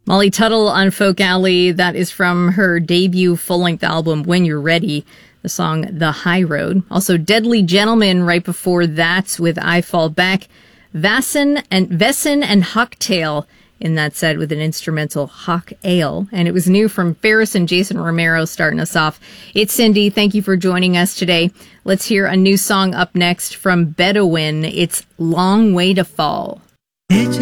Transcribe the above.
Molly Tuttle on Folk Alley. That is from her debut full-length album, When You're Ready, the song The High Road. Also Deadly Gentleman right before that with I Fall Back. Vesson and Hucktail in that set with an instrumental Hawk Ale. And it was new from Ferris and Jason Romero starting us off. It's Cindy. Thank you for joining us today. Let's hear a new song up next from Bedouin. It's Long Way to Fall.